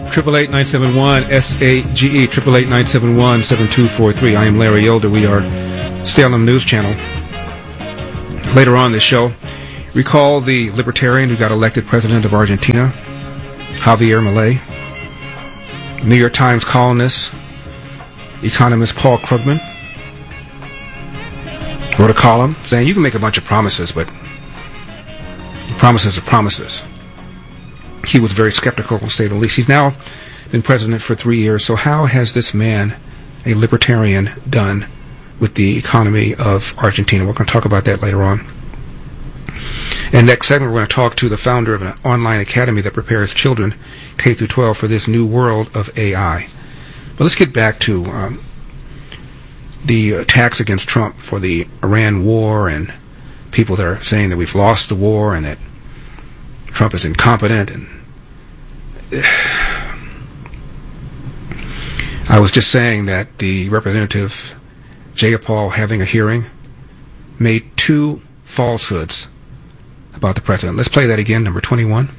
888-971-SAGE, 888-971-7243. I am Larry Elder. We are Salem News Channel. Later on this show, recall the libertarian who got elected president of Argentina, Javier Milei. New York Times columnist, economist Paul Krugman, wrote a column saying you can make a bunch of promises, but promises are promises. He was very skeptical, to say the least. He's now been president for 3 years, so how has this man, a libertarian, done with the economy of Argentina? We're going to talk about that later on. And next segment, we're going to talk to the founder of an online academy that prepares children, K through 12, for this new world of AI. But let's get back to the attacks against Trump for the Iran war, and people that are saying that we've lost the war and that Trump is incompetent. And I was just saying that the Representative Jayapal, having a hearing, made 2 falsehoods about the president. Let's play that again, number 21.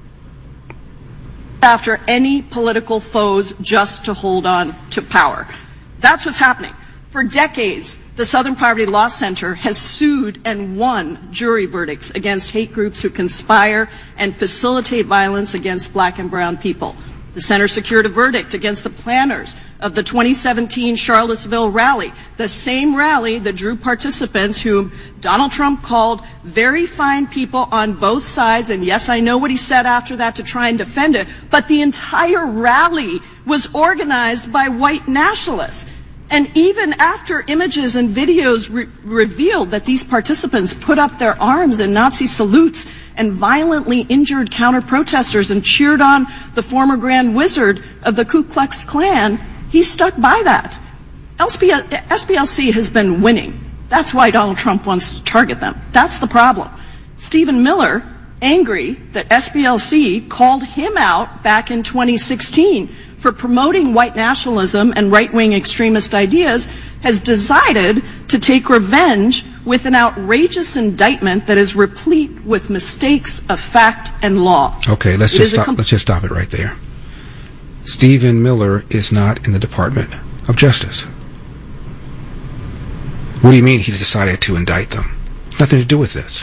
After any political foes just to hold on to power. That's what's happening. For decades, the Southern Poverty Law Center has sued and won jury verdicts against hate groups who conspire and facilitate violence against black and brown people. The center secured a verdict against the planners of the 2017 Charlottesville rally, the same rally that drew participants whom Donald Trump called very fine people on both sides. And yes, I know what he said after that to try and defend it, but the entire rally was organized by white nationalists. And even after images and videos revealed that these participants put up their arms in Nazi salutes and violently injured counter-protesters and cheered on the former Grand Wizard of the Ku Klux Klan, he stuck by that. SPLC has been winning. That's why Donald Trump wants to target them. That's the problem. Stephen Miller, angry that SPLC called him out back in 2016 for promoting white nationalism and right-wing extremist ideas, has decided to take revenge with an outrageous indictment that is replete with mistakes of fact and law. Okay, let's just stop it right there. Stephen Miller is not in the Department of Justice. What do you mean he decided to indict them? Nothing to do with this.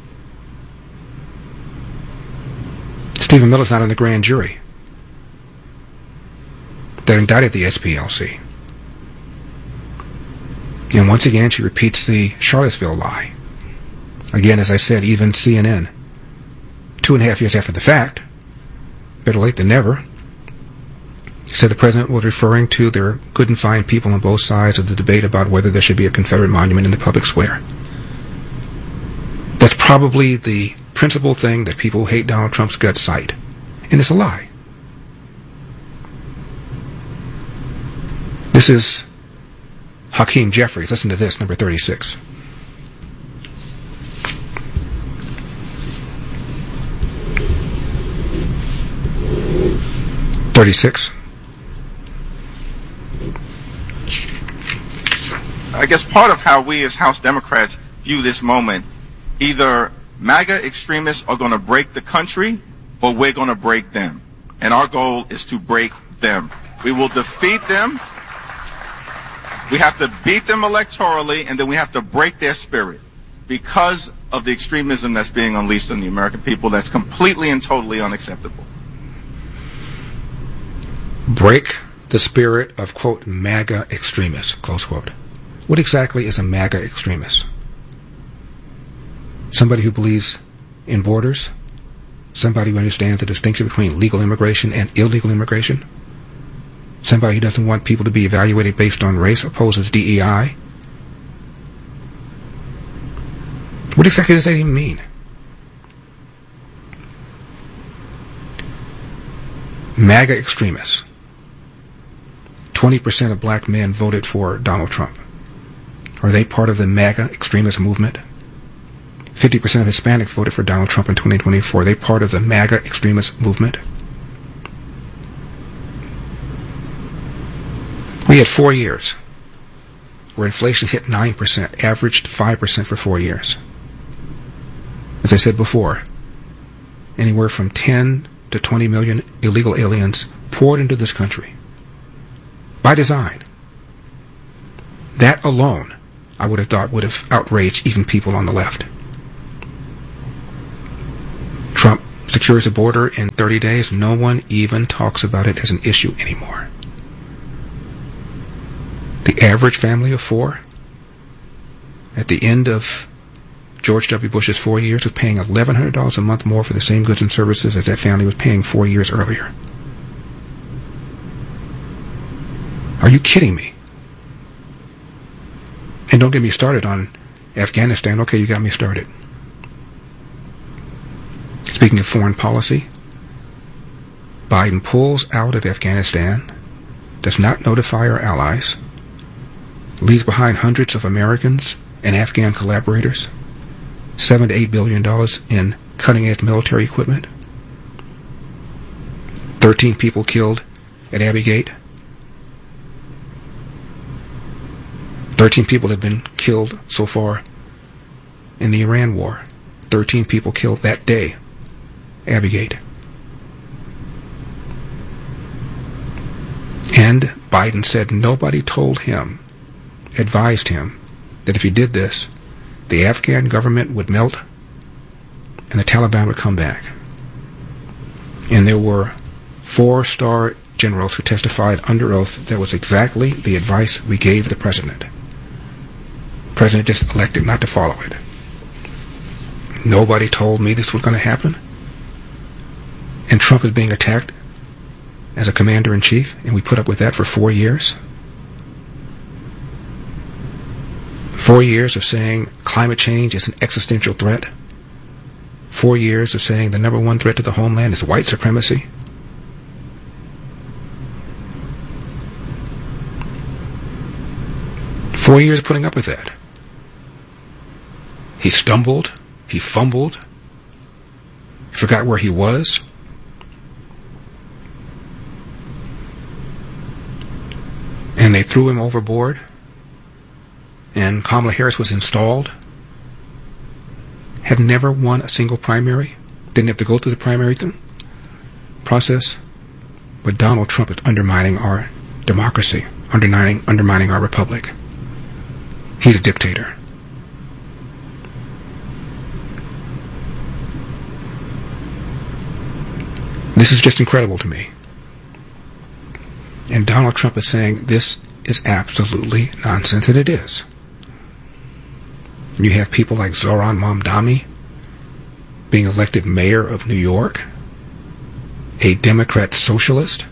Stephen Miller's not in the grand jury that indicted the SPLC. And once again, she repeats the Charlottesville lie. Again, as I said, even CNN, 2.5 years after the fact, better late than never, said the president was referring to their good and fine people on both sides of the debate about whether there should be a Confederate monument in the public square. That's probably the principal thing that people who hate Donald Trump's guts cite. And it's a lie. This is Hakeem Jeffries. Listen to this, number 36. I guess part of how we as House Democrats view this moment, either MAGA extremists are going to break the country or we're going to break them. And our goal is to break them. We will defeat them. We have to beat them electorally, and then we have to break their spirit because of the extremism that's being unleashed on the American people. That's completely and totally unacceptable. Break the spirit of, quote, MAGA extremists, close quote. What exactly is a MAGA extremist? Somebody who believes in borders? Somebody who understands the distinction between legal immigration and illegal immigration? Somebody who doesn't want people to be evaluated based on race, opposes DEI? What exactly does that even mean? MAGA extremists. 20% of black men voted for Donald Trump. Are they part of the MAGA extremist movement? 50% of Hispanics voted for Donald Trump in 2024. Are they part of the MAGA extremist movement? We had 4 years where inflation hit 9%, averaged 5% for 4 years. As I said before, anywhere from 10 to 20 million illegal aliens poured into this country by design. That alone, I would have thought, would have outraged even people on the left. Trump secures the border in 30 days. No one even talks about it as an issue anymore. The average family of four, at the end of George W. Bush's 4 years, was paying $1,100 a month more for the same goods and services as that family was paying 4 years earlier. Are you kidding me? And don't get me started on Afghanistan. Okay, you got me started. Speaking of foreign policy, Biden pulls out of Afghanistan, does not notify our allies, leaves behind hundreds of Americans and Afghan collaborators, $7 to $8 billion in cutting-edge military equipment, 13 people killed at Abbey Gate. 13 people have been killed so far in the Iran war. 13 people killed that day, Abbey Gate. And Biden said nobody told him, advised him, that if he did this, the Afghan government would melt and the Taliban would come back. And there were 4-star generals who testified under oath that was exactly the advice we gave the president. The president just elected not to follow it. Nobody told me this was going to happen. And Trump is being attacked as a commander-in-chief, and we put up with that for 4 years. 4 years of saying climate change is an existential threat. 4 years of saying the number one threat to the homeland is white supremacy. Four years of putting up with that. He stumbled. He fumbled. He forgot where he was. And they threw him overboard. And Kamala Harris was installed. Had never won a single primary. Didn't have to go through the primary process. But Donald Trump is undermining our democracy, undermining our republic. He's a dictator. This is just incredible to me. And Donald Trump is saying this is absolutely nonsense, and it is. You have people like Zohran Mamdani being elected mayor of New York, a Democrat socialist,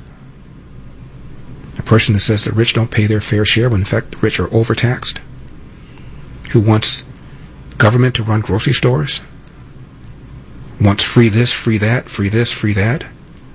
a person that says the rich don't pay their fair share when in fact the rich are overtaxed, who wants government to run grocery stores, wants free this, free that, free this, free that.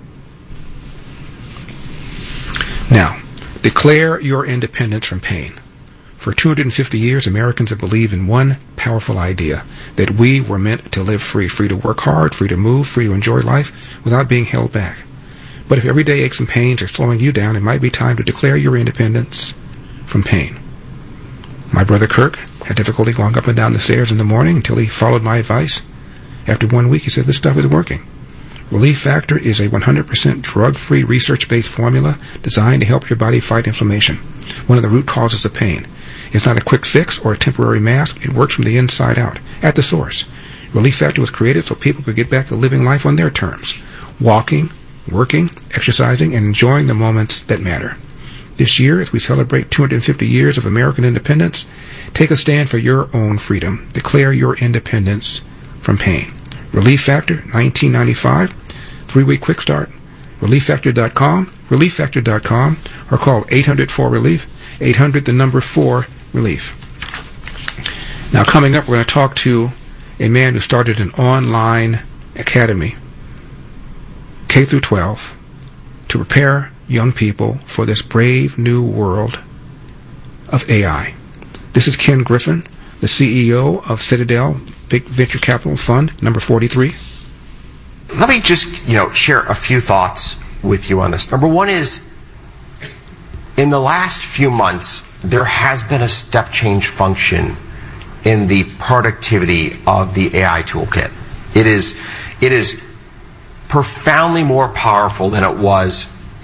Now, declare your independence from pain. For 250 years, Americans have believed in one powerful idea, that we were meant to live free, free to work hard, free to move, free to enjoy life without being held back. But if everyday aches and pains are slowing you down, it might be time to declare your independence from pain. My brother Kirk had difficulty going up and down the stairs in the morning until he followed my advice. After 1 week, he said, this stuff is working. Relief Factor is a 100% drug-free, research-based formula designed to help your body fight inflammation, one of the root causes of pain. It's not a quick fix or a temporary mask. It works from the inside out, at the source. Relief Factor was created so people could get back to living life on their terms, walking, working, exercising, and enjoying the moments that matter. This year, as we celebrate 250 years of American independence, take a stand for your own freedom. Declare your independence from pain. Relief Factor, $19.95, 3-week quick start. ReliefFactor.com, ReliefFactor.com, or call 800-4-RELIEF, 800-4-RELIEF. Now, coming up, we're going to talk to a man who started an online academy, K through 12, to prepare young people for this brave new world of AI. This is Ken Griffin, the CEO of Citadel Big Venture Capital Fund, number 43. Let me just, share a few thoughts with you on this. Number one is, in the last few months, there has been a step change function in the productivity of the AI toolkit. It is profoundly more powerful than it was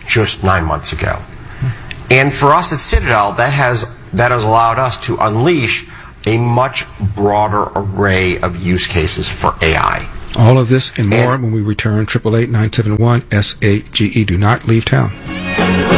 just 9 months ago. And for us at Citadel, that has allowed us to unleash a much broader array of use cases for AI. All of this and more when we return. 888-971-SAGE. Do not leave town.